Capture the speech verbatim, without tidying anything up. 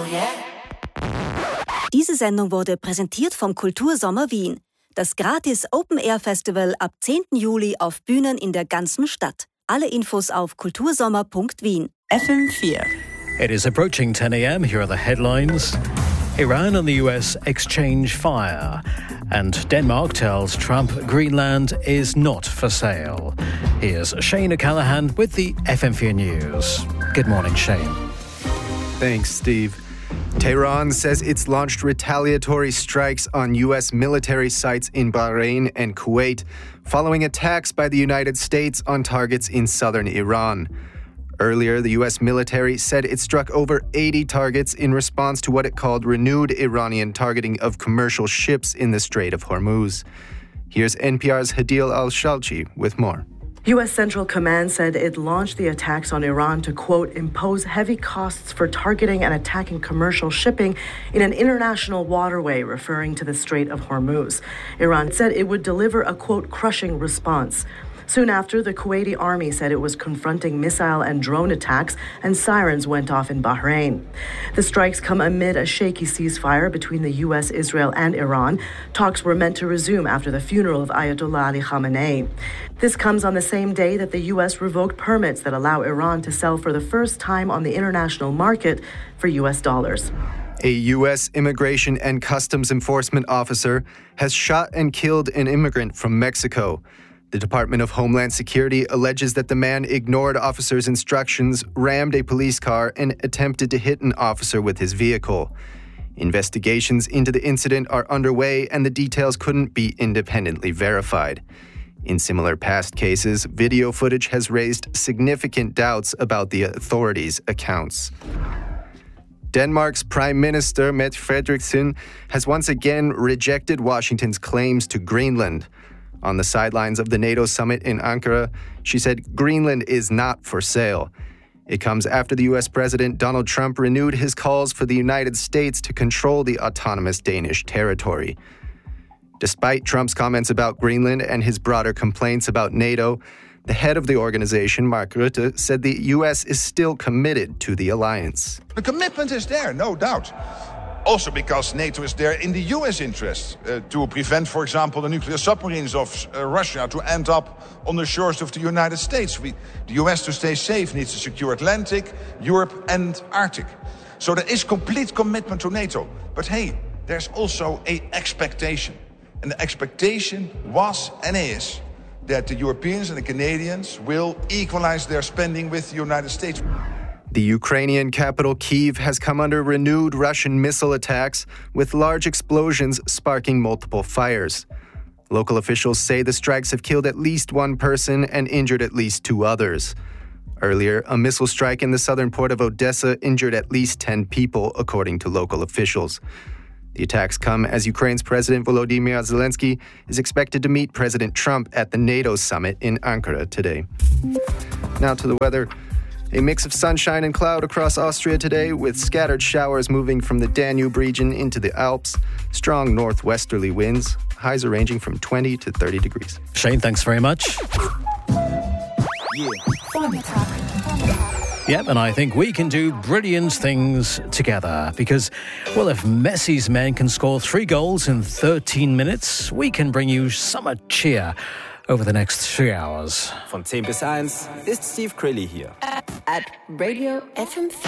Diese Sendung wurde präsentiert vom Kultursommer Wien. Das gratis Open-Air-Festival ab zehnten Juli auf Bühnen in der ganzen Stadt. Alle Infos auf kultursommer Punkt wien. F M four. It is approaching ten a.m. Here are the headlines. Iran and the U S exchange fire. And Denmark tells Trump Greenland is not for sale. Here's Shane O'Callaghan with the F M four News. Good morning, Shane. Thanks, Steve. Tehran says it's launched retaliatory strikes on U S military sites in Bahrain and Kuwait following attacks by the United States on targets in southern Iran. Earlier, the U S military said it struck over eighty targets in response to what it called renewed Iranian targeting of commercial ships in the Strait of Hormuz. Here's N P R's Hadil Al-Shalchi with more. U S Central Command said it launched the attacks on Iran to, quote, impose heavy costs for targeting and attacking commercial shipping in an international waterway, referring to the Strait of Hormuz. Iran said it would deliver a, quote, crushing response. Soon after, the Kuwaiti army said it was confronting missile and drone attacks, and sirens went off in Bahrain. The strikes come amid a shaky ceasefire between the U S, Israel, and Iran. Talks were meant to resume after the funeral of Ayatollah Ali Khamenei. This comes on the same day that the U S revoked permits that allow Iran to sell for the first time on the international market for U S dollars. A U S immigration and customs enforcement officer has shot and killed an immigrant from Mexico. The Department of Homeland Security alleges that the man ignored officers' instructions, rammed a police car, and attempted to hit an officer with his vehicle. Investigations into the incident are underway, and the details couldn't be independently verified. In similar past cases, video footage has raised significant doubts about the authorities' accounts. Denmark's Prime Minister Mette Frederiksen has once again rejected Washington's claims to Greenland. On the sidelines of the NATO summit in Ankara, she said Greenland is not for sale. It comes after the U S President Donald Trump renewed his calls for the United States to control the autonomous Danish territory. Despite Trump's comments about Greenland and his broader complaints about NATO, the head of the organization, Mark Rutte, said the U S is still committed to the alliance. The commitment is there, no doubt. Also because NATO is there in the U S interest uh, to prevent, for example, the nuclear submarines of uh, Russia to end up on the shores of the United States. We, the U S, to stay safe, needs to secure Atlantic, Europe and Arctic. So there is complete commitment to NATO. But hey, there's also an expectation. And the expectation was and is that the Europeans and the Canadians will equalize their spending with the United States. The Ukrainian capital Kyiv has come under renewed Russian missile attacks, with large explosions sparking multiple fires. Local officials say the strikes have killed at least one person and injured at least two others. Earlier, a missile strike in the southern port of Odessa injured at least ten people, according to local officials. The attacks come as Ukraine's President Volodymyr Zelensky is expected to meet President Trump at the NATO summit in Ankara today. Now to the weather. A mix of sunshine and cloud across Austria today, with scattered showers moving from the Danube region into the Alps. Strong northwesterly winds. Highs are ranging from twenty to thirty degrees. Shane, thanks very much. Yeah. Yep, and I think we can do brilliant things together because, well, if Messi's men can score three goals in thirteen minutes, we can bring you summer cheer over the next three hours. Von zehn bis eins ist Steve Crilly hier. At Radio F M four.